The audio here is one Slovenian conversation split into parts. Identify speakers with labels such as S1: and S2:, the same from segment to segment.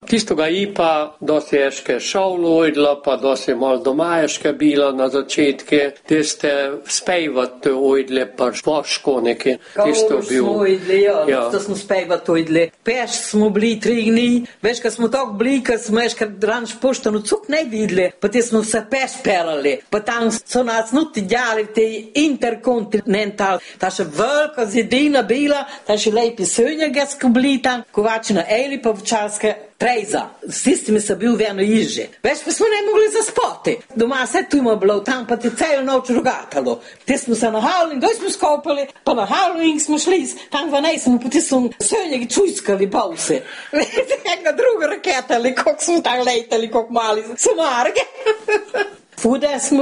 S1: Tistoga ipa dosti ješke šovlo ojdla, pa dosti mal doma ješke bila na začetke, te ste spejvat ojdle pa špoško neke.
S2: Kao smo ojdli, ja. To smo spejvat ojdli. Peš smo bili 3 dni, veš, kad smo tako bili, kad smo ješke ranč poštanu cuk ne vidli, pa te smo se peš pelali, pa tam so nas nuti djali te interkontinental, ta še velika zidina bila, ta še lepi sönjega sko bili tam, kovačina Eli pa včaske Trejza. S tistimi so bil v eno jiži. Veš, pa smo ne mogli zaspati. Doma se tu ima bilo, tam pa ti celo noč rogatalo. Te smo se na Howling, doj smo skopali, pa na Howling smo šli, tam v nej smo, pa ti smo sönjegi čujskali bavse. Jedna druga raketali, kak smo tam letali, kak mali so marge. Fude smo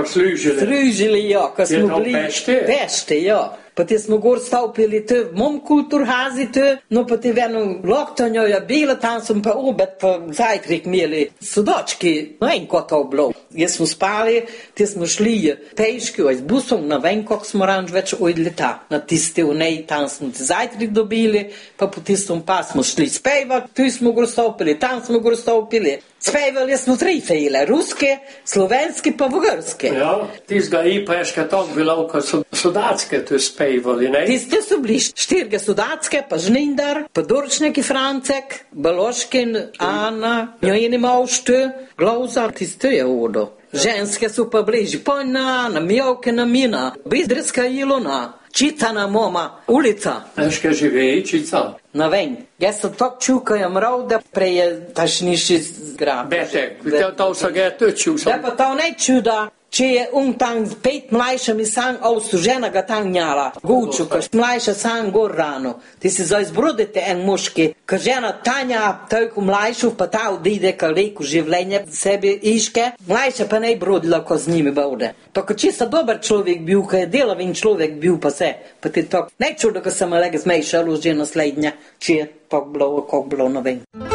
S2: služili, ja, ko smo bili Pešte, ja. Pa te smo gor stavpili te v mom kulturhazi te, no pa te v eno loktonjo je bila, tam smo pa obed pa zajtrik imeli sodočki, no en ko to bilo. Jaz smo spali, te smo šli peški, z busom, na ven kak smo ranč več ojdli ta. Na tiste v nej, tam smo te zajtrik dobili, pa po tistom pa smo šli spejvat, tu smo gor stavpili, tam smo gor stavpili. Spevali smo 3 fejle, ruske, slovenske pa bugarske.
S1: Ja, tizga ipa ješke tako bila, ko so sodacke tu spevali, ne?
S2: Tiste so bili 4 sodacke, pa Žnindar, pa Dorčneki Francek, Baloškin, Ana, njojeni maušte, Glauzar, tiste je odo. Ženske su pa bliži, Pojna, na Mijovkina Mina, Bizdreska Ilona, Čicana moma, ulica.
S1: Ješke živeji Čica?
S2: Na ven. Jaz sam tako čukaj mrav, da prej je tašniši zgrab.
S1: Betek, to so ga to čusa.
S2: Da pa to ne čuda, če je tam 5 mlajšami sam, ovstu žena ga tam njala, guču, kaž mlajša sam gor rano. Ti si zoj zbrudite en muški, ka žena tanja toliko mlajšu, pa ta odide ka leku življenje sebi iške, mlajša pa ne brudila, ko z njimi bode. To ka čisto dober človek bil, ka je delovin človek bil pa se, pa ti to ne čudo, ka sem lega zmejšala že naslednja, če je to bilo, kako bilo, ne vem.